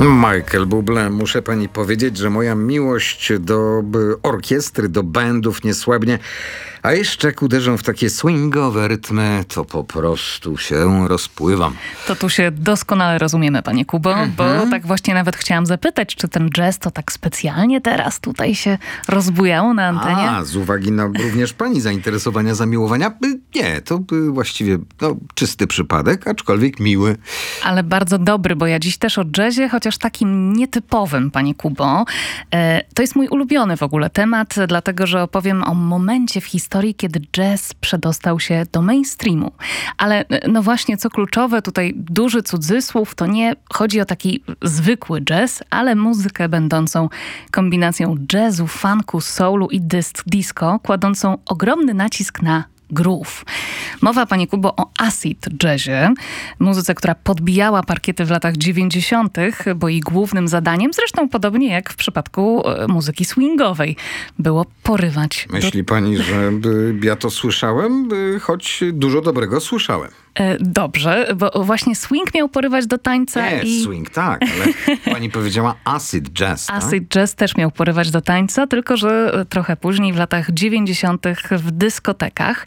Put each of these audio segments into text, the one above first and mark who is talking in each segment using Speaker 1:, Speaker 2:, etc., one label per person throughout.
Speaker 1: Michael Bublé, muszę pani powiedzieć, że moja miłość do orkiestry, do bandów nie słabnie, a jeszcze jak uderzą w takie swingowe rytmy, to po prostu się rozpływam.
Speaker 2: To tu się doskonale rozumiemy, panie Kubo, bo tak właśnie nawet chciałam zapytać, czy ten jazz to tak specjalnie teraz tutaj się rozbujało na antenie?
Speaker 1: Z uwagi na również pani zainteresowania, zamiłowania? Nie, to właściwie czysty przypadek, aczkolwiek miły.
Speaker 2: Ale bardzo dobry, bo ja dziś też o jazzie, chociaż takim nietypowym, panie Kubo. To jest mój ulubiony w ogóle temat, dlatego że opowiem o momencie w historii, kiedy jazz przedostał się do mainstreamu. Ale no właśnie, co kluczowe, tutaj duży cudzysłów, to nie chodzi o taki zwykły jazz, ale muzykę będącą kombinacją jazzu, funku, soulu i disco, kładącą ogromny nacisk na groove. Mowa, panie Kubo, o acid jazzie, muzyce, która podbijała parkiety w latach 90., bo jej głównym zadaniem, zresztą podobnie jak w przypadku muzyki swingowej, było porywać.
Speaker 1: Myśli pani, że ja to słyszałem, choć dużo dobrego słyszałem.
Speaker 2: Dobrze, bo właśnie swing miał porywać do tańca.
Speaker 1: Swing, tak, ale pani powiedziała acid jazz, tak?
Speaker 2: Acid jazz też miał porywać do tańca, tylko że trochę później, w latach 90. w dyskotekach.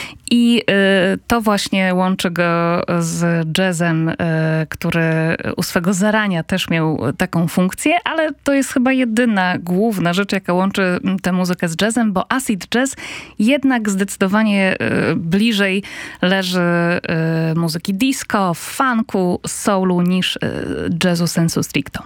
Speaker 2: I to właśnie łączy go z jazzem, który u swego zarania też miał taką funkcję, ale to jest chyba jedyna główna rzecz, jaka łączy tę muzykę z jazzem, bo acid jazz jednak zdecydowanie bliżej leży muzyki disco, funku, soulu niż jazzu sensu stricto.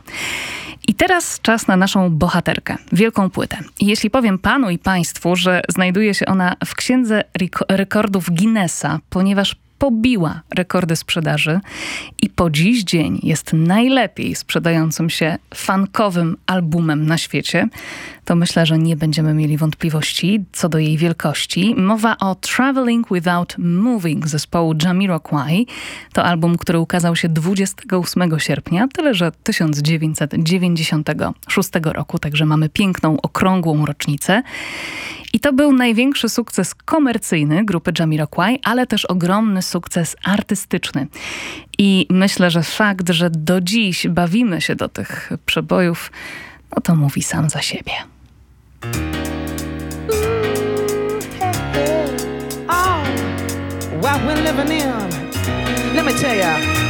Speaker 2: I teraz czas na naszą bohaterkę, wielką płytę. I jeśli powiem panu i państwu, że znajduje się ona w księdze rekordów Guinnessa, ponieważ pobiła rekordy sprzedaży i po dziś dzień jest najlepiej sprzedającym się funkowym albumem na świecie, to myślę, że nie będziemy mieli wątpliwości co do jej wielkości. Mowa o Traveling Without Moving zespołu Jamiroquai. To album, który ukazał się 28 sierpnia, tyle że 1996 roku, także mamy piękną, okrągłą rocznicę. I to był największy sukces komercyjny grupy Jamiroquai, ale też ogromny sukces artystyczny. I myślę, że fakt, że do dziś bawimy się do tych przebojów, no to mówi sam za siebie.
Speaker 3: What we're living in, let me tell ya.